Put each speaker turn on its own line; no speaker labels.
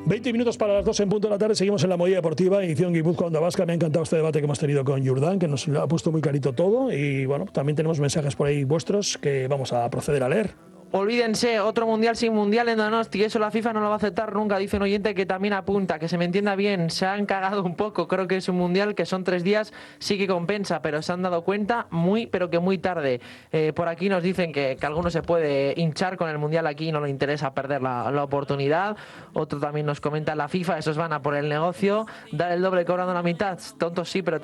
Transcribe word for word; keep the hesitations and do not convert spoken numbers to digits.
veinte minutos para las dos en punto de la tarde. Seguimos en la Movida Deportiva, edición Guipúzcoa Onda Vasca. Me ha encantado este debate que hemos tenido con Jurdán, que nos ha puesto muy clarito todo. Y bueno, también tenemos mensajes por ahí vuestros que vamos a proceder a leer.
Olvídense, otro mundial sin mundial en Donosti, eso la FIFA no lo va a aceptar nunca, dice un oyente que también apunta, que se me entienda bien, se han cagado un poco, creo que es un mundial que son tres días, sí que compensa, pero se han dado cuenta muy, pero que muy tarde. Eh, por aquí nos dicen que, que alguno se puede hinchar con el mundial aquí y no le interesa perder la, la oportunidad, otro también nos comenta la FIFA, esos van a por el negocio, dar el doble cobrando la mitad, tontos sí, pero